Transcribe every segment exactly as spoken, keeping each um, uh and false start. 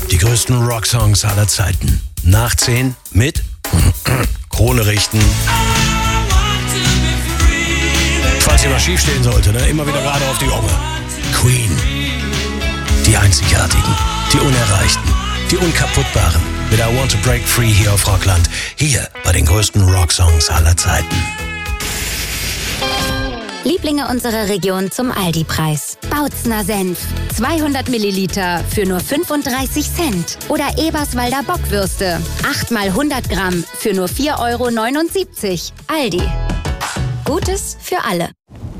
Die größten Rocksongs aller Zeiten. Nach zehn mit Krone richten. Falls ihr mal schief stehen sollte, ne? Immer wieder gerade auf die Omme. Queen. Die Einzigartigen, die Unerreichten, die Unkaputtbaren. Mit I Want to Break Free hier auf Rockland. Hier bei den größten Rocksongs aller Zeiten. Lieblinge unserer Region zum Aldi-Preis. Bautzner Senf. zweihundert Milliliter für nur fünfunddreißig Cent. Oder Eberswalder Bockwürste. acht mal hundert Gramm für nur vier Euro neunundsiebzig. Aldi. Gutes für alle.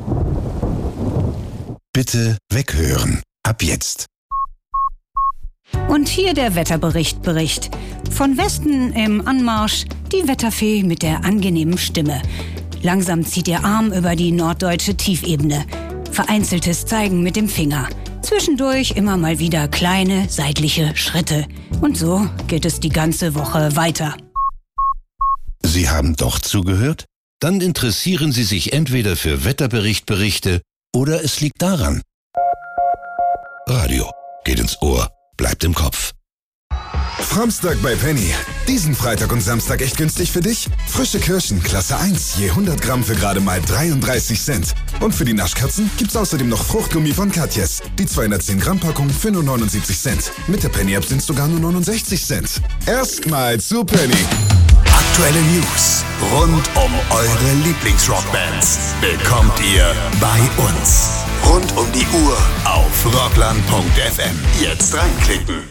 Bitte weghören. Ab jetzt. Und hier der Wetterbericht Bericht. Von Westen im Anmarsch die Wetterfee mit der angenehmen Stimme. Langsam zieht ihr Arm über die norddeutsche Tiefebene. Vereinzeltes Zeigen mit dem Finger. Zwischendurch immer mal wieder kleine seitliche Schritte. Und so geht es die ganze Woche weiter. Sie haben doch zugehört? Dann interessieren Sie sich entweder für Wetterberichtberichte oder es liegt daran. Radio geht ins Ohr, bleibt im Kopf. Framstag bei Penny. Diesen Freitag und Samstag echt günstig für dich? Frische Kirschen, Klasse eins, je hundert Gramm für gerade mal dreiunddreißig Cent. Und für die Naschkatzen gibt's außerdem noch Fruchtgummi von Katjes. Die zweihundertzehn Gramm Packung für nur neunundsiebzig Cent. Mit der Penny-App sind's sogar nur neunundsechzig Cent. Erstmal zu Penny. Aktuelle News rund um eure Lieblingsrockbands bekommt ihr bei uns. Rund um die Uhr auf rockland punkt f m. Jetzt reinklicken.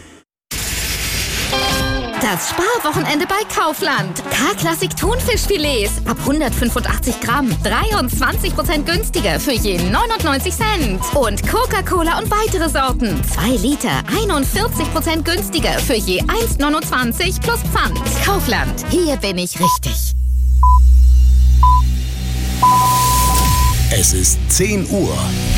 Das Sparwochenende bei Kaufland. K-Klassik Thunfischfilets ab hundertfünfundachtzig Gramm. dreiundzwanzig Prozent günstiger für je neunundneunzig Cent. Und Coca-Cola und weitere Sorten. zwei Liter, einundvierzig Prozent günstiger für je eins neunundzwanzig plus Pfand. Kaufland. Hier bin ich richtig. Es ist zehn Uhr.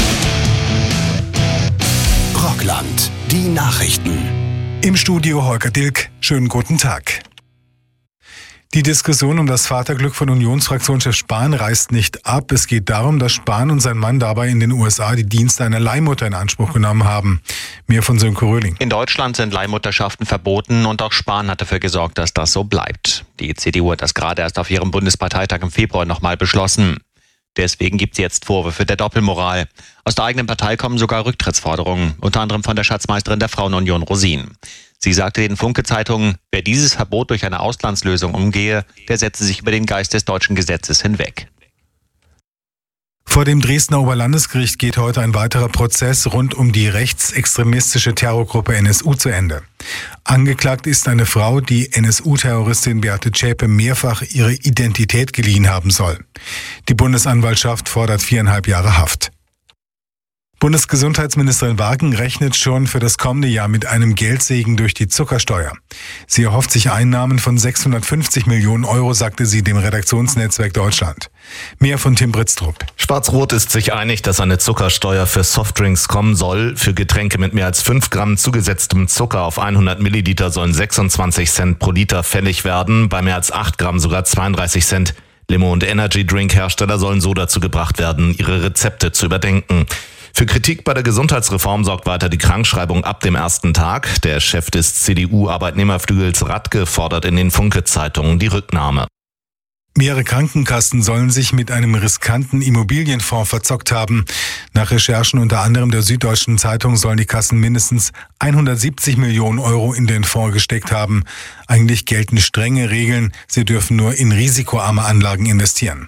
Rockland. Die Nachrichten. Im Studio Holger Dilk. Schönen guten Tag. Die Diskussion um das Vaterglück von Unionsfraktionschef Spahn reißt nicht ab. Es geht darum, dass Spahn und sein Mann dabei in den U S A die Dienste einer Leihmutter in Anspruch genommen haben. Mehr von Sönke Röhling. In Deutschland sind Leihmutterschaften verboten und auch Spahn hat dafür gesorgt, dass das so bleibt. Die C D U hat das gerade erst auf ihrem Bundesparteitag im Februar nochmal beschlossen. Deswegen gibt es jetzt Vorwürfe der Doppelmoral. Aus der eigenen Partei kommen sogar Rücktrittsforderungen, unter anderem von der Schatzmeisterin der Frauenunion Rosin. Sie sagte den Funke-Zeitungen, wer dieses Verbot durch eine Auslandslösung umgehe, der setze sich über den Geist des deutschen Gesetzes hinweg. Vor dem Dresdner Oberlandesgericht geht heute ein weiterer Prozess rund um die rechtsextremistische Terrorgruppe N S U zu Ende. Angeklagt ist eine Frau, die N S U-Terroristin Beate Zschäpe mehrfach ihre Identität geliehen haben soll. Die Bundesanwaltschaft fordert viereinhalb Jahre Haft. Bundesgesundheitsministerin Wagen rechnet schon für das kommende Jahr mit einem Geldsegen durch die Zuckersteuer. Sie erhofft sich Einnahmen von sechshundertfünfzig Millionen Euro, sagte sie dem Redaktionsnetzwerk Deutschland. Mehr von Tim Britztrup. Schwarz-Rot ist sich einig, dass eine Zuckersteuer für Softdrinks kommen soll. Für Getränke mit mehr als fünf Gramm zugesetztem Zucker auf hundert Milliliter sollen sechsundzwanzig Cent pro Liter fällig werden, bei mehr als acht Gramm sogar zweiunddreißig Cent. Limo- und Energy-Drink-Hersteller sollen so dazu gebracht werden, ihre Rezepte zu überdenken. Für Kritik bei der Gesundheitsreform sorgt weiter die Krankschreibung ab dem ersten Tag. Der Chef des C D U-Arbeitnehmerflügels Radke fordert in den Funke-Zeitungen die Rücknahme. Mehrere Krankenkassen sollen sich mit einem riskanten Immobilienfonds verzockt haben. Nach Recherchen unter anderem der Süddeutschen Zeitung sollen die Kassen mindestens hundertsiebzig Millionen Euro in den Fonds gesteckt haben. Eigentlich gelten strenge Regeln. Sie dürfen nur in risikoarme Anlagen investieren.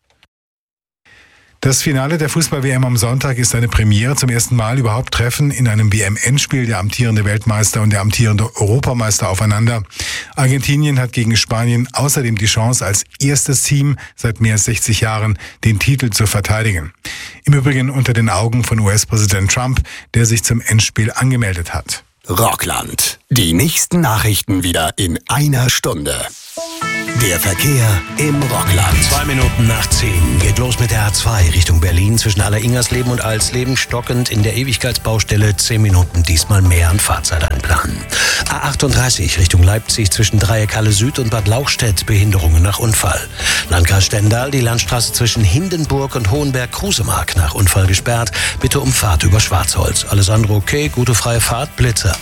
Das Finale der Fußball-W M am Sonntag ist eine Premiere. Zum ersten Mal überhaupt treffen in einem W M-Endspiel der amtierende Weltmeister und der amtierende Europameister aufeinander. Argentinien hat gegen Spanien außerdem die Chance, als erstes Team seit mehr als sechzig Jahren den Titel zu verteidigen. Im Übrigen unter den Augen von U S-Präsident Trump, der sich zum Endspiel angemeldet hat. Rockland. Die nächsten Nachrichten wieder in einer Stunde. Der Verkehr im Rockland. Zwei Minuten nach zehn geht los mit der A zwei Richtung Berlin zwischen Aller-Ingersleben und Alsleben. Stockend in der Ewigkeitsbaustelle. Zehn Minuten diesmal mehr an Fahrzeit einplanen. A achtunddreißig Richtung Leipzig zwischen Dreieck-Halle Süd und Bad Lauchstädt. Behinderungen nach Unfall. Landkreis Stendal, die Landstraße zwischen Hindenburg und Hohenberg-Krusemark nach Unfall gesperrt. Bitte um Fahrt über Schwarzholz. Alles andere okay, gute freie Fahrt, Blitzer.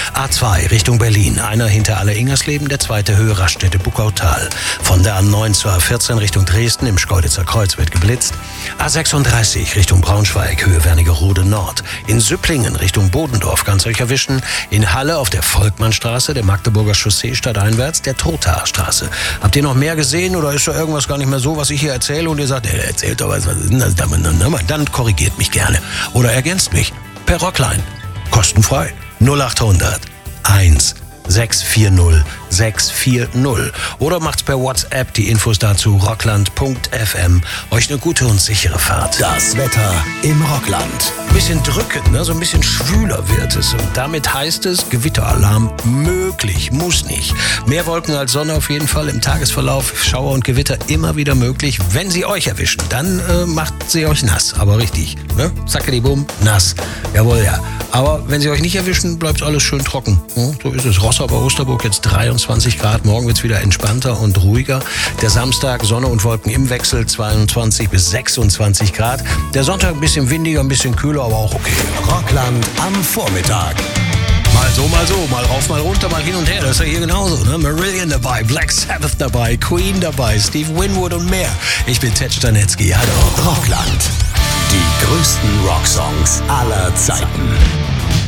A zwei Richtung Berlin. Einer hinter Aller-Ingersleben, der zweite Höhe Raststätte-Buckautal. Von der A neun zur A vierzehn Richtung Dresden im Schkeuditzer Kreuz wird geblitzt. A sechsunddreißig Richtung Braunschweig, Höhe Wernigerode Nord. In Süpplingen Richtung Bodendorf kann's euch erwischen. In Halle auf der Volkmannstraße, der Magdeburger Chaussee stadteinwärts, der Trothaarstraße. Habt ihr noch mehr gesehen oder ist da irgendwas gar nicht mehr so, was ich hier erzähle und ihr sagt, ey, erzählt doch was, was ist denn das? Dann korrigiert mich gerne oder ergänzt mich per Rockline. Kostenfrei. null acht hundert eins sechs vier null sechs vier null oder macht's per WhatsApp. Die Infos dazu rockland punkt f m. Euch eine gute und sichere Fahrt. Das Wetter im Rockland. Ein bisschen drückend, ne? So ein bisschen schwüler wird es. Und damit heißt es Gewitteralarm möglich, muss nicht. Mehr Wolken als Sonne auf jeden Fall im Tagesverlauf. Schauer und Gewitter immer wieder möglich. Wenn sie euch erwischen, dann äh, macht sie euch nass. Aber richtig, ne? Zackeli-Bum, nass. Jawohl, ja. Aber wenn sie euch nicht erwischen, bleibt alles schön trocken. Hm? So ist es. Rostock bei Osterburg jetzt dreiundzwanzig Grad. Morgen wird's wieder entspannter und ruhiger. Der Samstag Sonne und Wolken im Wechsel, zweiundzwanzig bis sechsundzwanzig Grad. Der Sonntag ein bisschen windiger, ein bisschen kühler, aber auch okay. Rockland am Vormittag. Mal so, mal so, mal rauf, mal runter, mal hin und her. Das ist ja hier genauso, ne? Marillion dabei, Black Sabbath dabei, Queen dabei, Steve Winwood und mehr. Ich bin Ted Stanetzky. Hallo. Rockland. Die größten Rocksongs aller Zeiten.